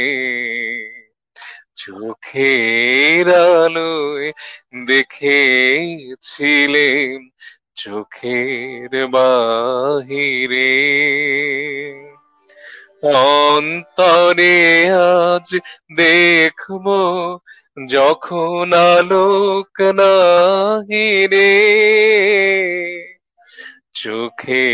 চোখের আলোয় দেখেছিলেন চোখের বাহিরে, অন্তরে আজ দেখবো যখন আলোক নাহি রে, চোখে